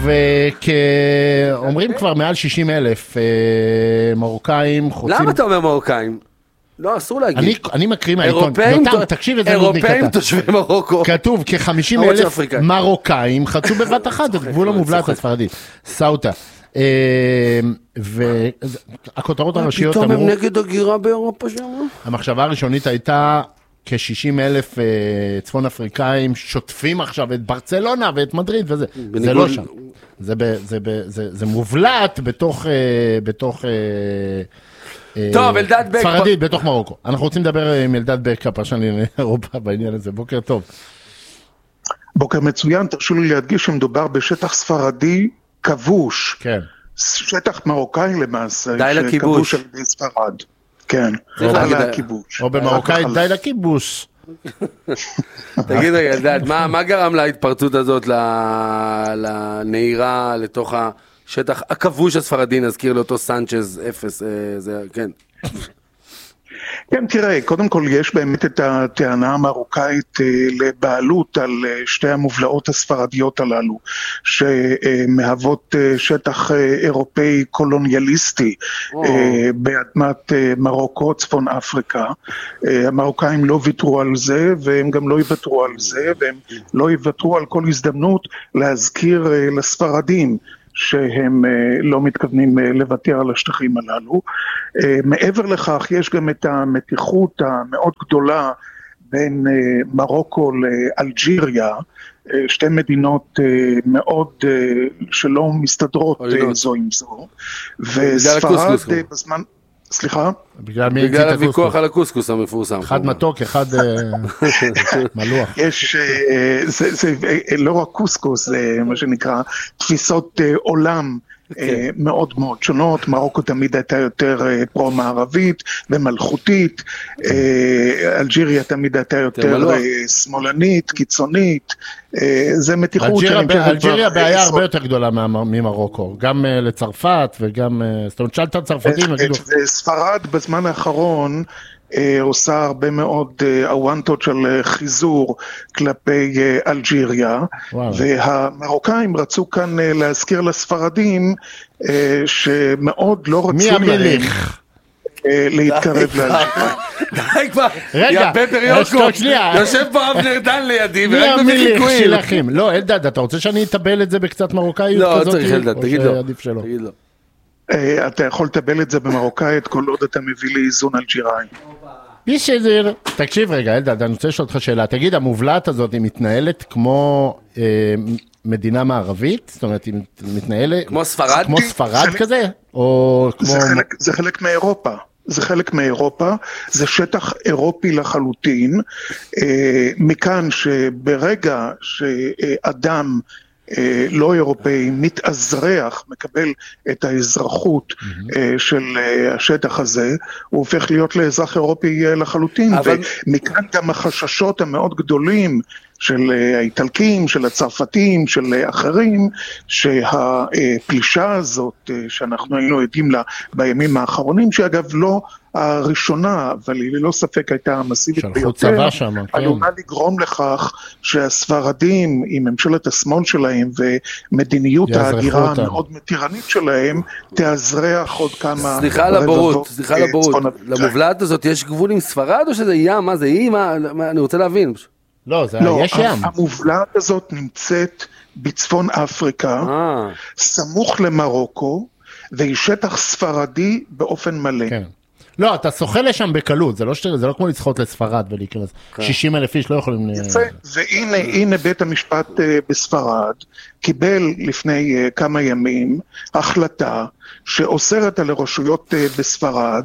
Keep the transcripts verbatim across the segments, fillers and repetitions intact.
וכאומרים כבר מעל שישים אלף מרוקאים חוצים... למה אתה אומר מרוקאים? לא, אסור להגיד. אני מקריא מהעיתון. תקשיב איזה נודניק אירופאים תושבי מרוקו. כתוב כ-חמישים אלף מרוקאים חצו בבת אחת את גבול המובלעת הספרדי. סאוטה. והכותרות הראשיות אמרו... פתאום הם נגד הגירה באירופה שם? המחשבה הראשונית הייתה כ-שישים אלף צפון אפריקאים שוטפים עכשיו את ברצלונה ואת מדריד וזה. זה לא שם. זה מובלעת בתוך... טוב, אלדד בק... ספרדית בתוך מרוקו. אנחנו רוצים לדבר עם אלדד בק, הפרשן לאירופה בעניין הזה. בוקר טוב. בוקר מצוין, תרשו לי להדגיש שמדובר בשטח ספרדי כבוש. כן. שטח מרוקאי למעשה. די לכיבוש. שכבוש על ידי ספרד. כן. די לכיבוש. או במרוקאית די לכיבוש. תגיד רגע, אלדד, מה גרם להתפרצות הזאת לנהירה לתוך ה... שטח הכבוש הספרדי, נזכיר לאותו סנצ'ז אפס, זה, כן. כן, תראה, קודם כל יש באמת את הטענה המרוקאית לבעלות על שתי המובלעות הספרדיות הללו, שמהוות שטח אירופאי קולוניאליסטי באדמת מרוקו, צפון אפריקה. המרוקאים לא ויתרו על זה, והם גם לא יוותרו על זה, והם לא יוותרו על כל הזדמנות להזכיר לספרדים, שהם לא מתכוונים לוותר על השטחים הללו. מעבר לכך יש גם את המתיחות המאוד גדולה בין מרוקו לאלג'יריה, שתי מדינות מאוד שלא מסתדרות זו עם זו, וספרד בזמן... סליחה? בגלל הוויכוח על הקוסקוס המפורסם. אחד מתוק, אחד מלוח. יש, זה לא רק קוסקוס, זה מה שנקרא תפיסות עולם מאוד מאוד שונות. מרוקו תמיד הייתה יותר פרו-מערבית ומלכותית, אלג'יריה תמיד הייתה יותר שמאלנית, קיצונית, זה מתיחות. אלג'יריה בעיה הרבה יותר גדולה ממרוקו, גם לצרפת וגם, זאת אומרת, שאלת הצרפתים, ספרד בזמן האחרון עושה הרבה מאוד אוונטות של חיזור כלפי אלג'יריה, והמרוקאים רצו כאן להזכיר לספרדים שמאוד לא רצו להם להתקרב לאלג'יריה. די כבר, יא פפר יוקו, יושב פה אבנר דן לידי ורק מביא חיקויים. לא, אלדד, אתה רוצה שאני אטבל את זה בקצת מרוקאיות כזאת? לא, צריך אלדד, תגיד לו. תגיד לו. אתה יכול לטבל את זה במרוקאית כל עוד אתה מביא לי איזון אלג'יראי. בישדר. תקשיב רגע, אלדד, אני רוצה לשאול אותך שאלה. תגיד, המובלעת הזאת היא מתנהלת כמו מדינה מערבית? זאת אומרת, היא מתנהלת... כמו ספרד? כמו ספרד כזה? או כמו... זה חלק מאירופה. זה חלק מאירופה, זה שטח אירופי לחלוטין, מכאן שברגע שאדם לא אירופאי מתאזרח, מקבל את האזרחות של השטח הזה, הוא הופך להיות לאזרח אירופי לחלוטין, ומכאן גם החששות המאוד גדולים של האיטלקים, של הצרפתים, של אחרים, שהפלישה הזאת שאנחנו היינו עדים לה בימים האחרונים, שאגב לא הראשונה, אבל היא ללא ספק הייתה המסיבית ביותר, עלולה לגרום לכך שהספרדים עם ממשלת השמאל שלהם ומדיניות ההגירה המאוד מתירנית שלהם, תאזרח עוד כמה... סליחה על הבורות, סליחה על הבורות. למובלעת הזאת יש גבול עם ספרד או שזה ים? מה זה ים? אני רוצה להבין. לא, זה לא, יש ים. המובלעת הזאת נמצאת בצפון אפריקה, סמוך למרוקו, והיא שטח ספרדי באופן מלא. כן. לא, אתה שוחה לשם בקלות, זה לא, זה לא כמו לצחות לספרד ולהיכנס. שישים אלף איש לא יכולים... יפה, והנה הנה בית המשפט בספרד קיבל לפני כמה ימים החלטה שאוסרת על הרשויות בספרד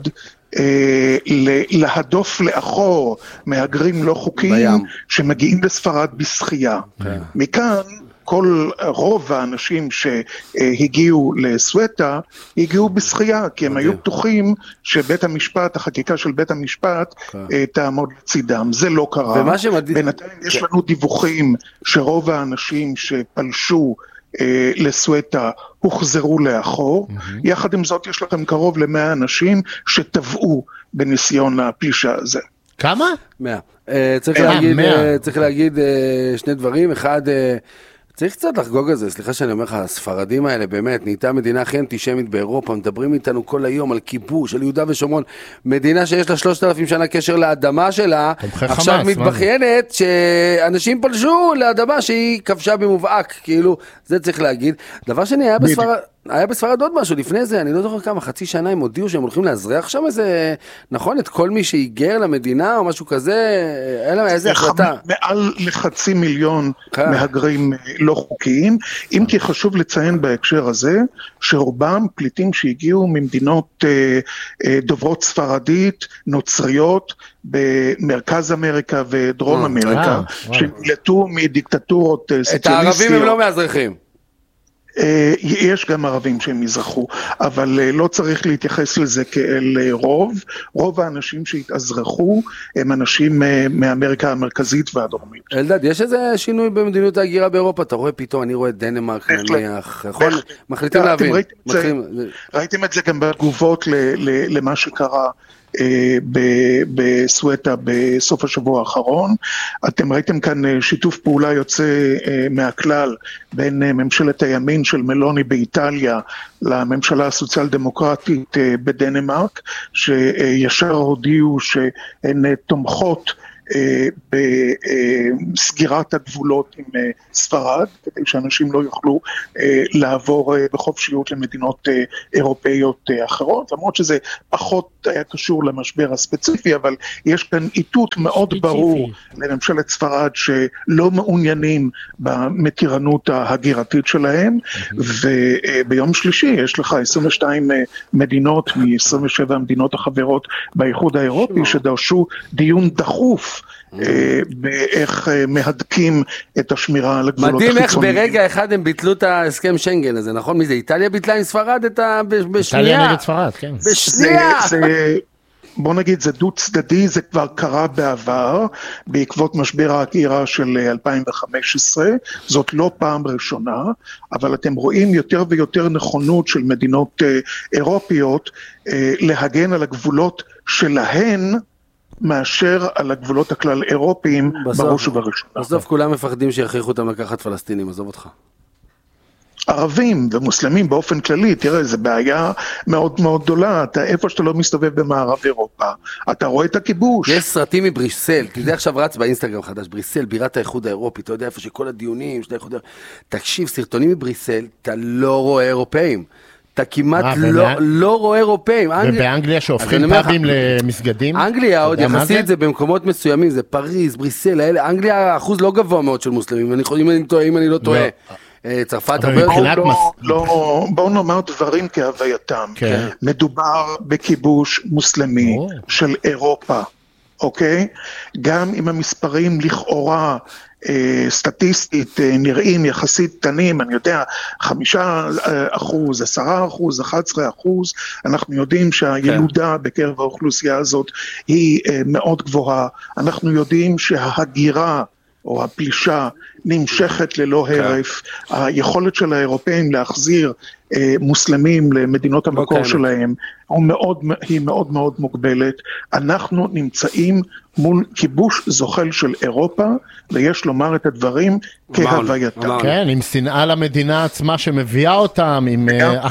להדוף לאחור מהגרים לא חוקיים שמגיעים לספרד בשחייה. מכאן כל רוב האנשים שהגיעו לסווטה הגיעו בשחייה, כי הם היו בטוחים שבית המשפט, החקיקה של בית המשפט תעמוד לצידם. זה לא קרה. בינתיים יש לנו דיווחים שרוב האנשים שפלשו לסווטה הוחזרו לאחור. יחד עם זאת יש לכם קרוב למאה אנשים שטבעו בניסיון הפלישה הזה. כמה? מאה. צריך להגיד, צריך להגיד שני דברים. אחד, צריך קצת לחגוג את זה, סליחה שאני אומר לך, הספרדים האלה באמת, נהייתה מדינה הכי אנטישמית באירופה, מדברים איתנו כל היום על כיבוש, על יהודה ושומרון, מדינה שיש לה שלושת אלפים שנה קשר לאדמה שלה, עכשיו חמאס, מתבחיינת שאנשים פלשו לאדמה שהיא כבשה במובהק, כאילו, זה צריך להגיד. דבר שני, היה בספרד, היה בספרד עוד משהו, לפני זה, אני לא זוכר כמה, חצי שנה הם הודיעו שהם הולכים להזרח שם איזה, נכון, את כל מי שהיגר למדינה או משהו כזה, אין להם איזה החלטה. מעל לחצי מיליון מהגרים לא חוקיים, אם כי חשוב לציין בהקשר הזה, שרובם פליטים שהגיעו ממדינות דוברות ספרדית, נוצריות, במרכז אמריקה ודרום אמריקה, שנפלטו מדיקטטורות סוציאליסטיות. את הערבים הם לא מאזרחים. יש גם ערבים שהם יזרחו, אבל לא צריך להתייחס לזה כאל רוב. רוב האנשים שהתאזרחו הם אנשים מאמריקה המרכזית והדרומית. אלדד, יש איזה שינוי במדיניות ההגירה באירופה? אתה רואה פתאום, אני רואה דנמרק, נניח, מחליטים להבין. ראיתם את זה גם בתגובות למה שקרה בסווטה בסוף השבוע האחרון. אתם ראיתם כאן שיתוף פעולה יוצא מהכלל בין ממשלת הימין של מלוני באיטליה לממשלה הסוציאל דמוקרטית בדנמרק, שישר הודיעו שהן תומכות בסגירת הגבולות עם ספרד, כדי שאנשים לא יוכלו לעבור בחופשיות למדינות אירופאיות אחרות, למרות שזה פחות היה קשור למשבר הספציפי, אבל יש כאן איתות מאוד ברור לממשלת ספרד שלא מעוניינים במתירנות ההגירתית שלהם, וביום שלישי יש לך עשרים ושתיים מדינות מ-עשרים ושבע המדינות החברות באיחוד האירופי שדרשו דיון דחוף באיך מהדקים את השמירה על הגבולות החיצוניים. מדהים איך החיצוניים. ברגע אחד הם ביטלו את ההסכם שנגן הזה, נכון? מי זה? איטליה ביטלה עם ספרד את ה... בשנייה. איטליה נגד ספרד, כן. בשנייה. זה, זה, בוא נגיד, זה דו צדדי, זה כבר קרה בעבר, בעקבות משבר ההגירה של אלפיים וחמש עשרה, זאת לא פעם ראשונה, אבל אתם רואים יותר ויותר נכונות של מדינות אירופיות להגן על הגבולות שלהן, מאשר על הגבולות הכלל אירופיים בראש ובראשונה. בסוף כולם מפחדים שיכריחו אותם לקחת פלסטינים, עזוב אותך. ערבים ומוסלמים באופן כללי, תראה, זה בעיה מאוד מאוד גדולה, אתה איפה שאתה לא מסתובב במערב אירופה, אתה רואה את הכיבוש. יש סרטים מבריסל, כי זה עכשיו רץ באינסטגרם חדש, בריסל, בירת האיחוד האירופי, אתה יודע איפה שכל הדיונים, שאתה האיחוד האירופי, תקשיב, סרטונים מבריסל, אתה לא רואה אירופאים. אתה כמעט לא רואה אירופאים. ובאנגליה שהופכים פאבים למסגדים? אנגליה עוד יחסית זה במקומות מסוימים, זה פריז, בריסל, אנגליה אחוז לא גבוה מאוד של מוסלמים, אם אני לא טועה. צרפת הרבה יותר. בואו נאמר דברים כהווייתם. מדובר בכיבוש מוסלמי של אירופה, אוקיי? גם אם המספרים לכאורה סטטיסטית נראים יחסית קטנים, אני יודע, חמישה אחוז, עשרה אחוז, אחד עשר אחוז, אנחנו יודעים שהילודה בקרב האוכלוסייה הזאת היא מאוד גבוהה, אנחנו יודעים שההגירה או הפלישה נמשכת ללא הרף, היכולת של האירופאים להחזיר מוסלמים למדינות המקור שלהם היא מאוד מאוד מוגבלת. אנחנו נמצאים מול כיבוש זוחל של אירופה, ויש לומר את הדברים כהווייתם. כן, עם שנאה למדינה עצמה שמביאה אותם, עם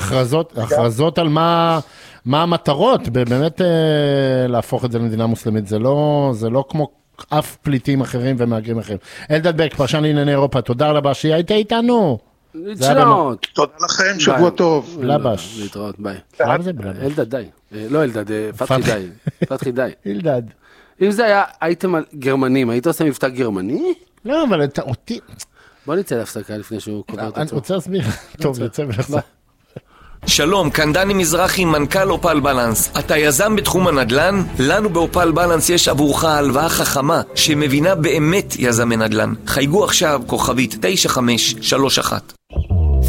הכרזות על מה המטרות, באמת להפוך את זה למדינה מוסלמית, זה לא כמו אף פליטים אחרים ומהגרים אחרים. אלדד בק, פרשן לענייני אירופה, תודה רבה שהיית איתנו. להתראות. תודה לכם, שבוע טוב. לבש. להתראות, ביי. אלדד, די. לא אלדד, פתחי די. פתחי די. אלדד. אם זה היה אייטם על גרמנים, היית עושה מבטא גרמני? לא, אבל אתה אותי... בוא נצא להפסקה לפני שהוא קובר את עצמו. אני רוצה להסביר. טוב, נצא ולחזור. שלום, כאן דני מזרחי, מנכ"ל אופל בלנס. אתה יזם בתחום הנדל"ן? לנו באופל בלנס יש עבורך הלוואה חכמה שמבינה באמת יזמי נדל"ן. חייגו עכשיו כוכבית תשע חמש שלוש אחת.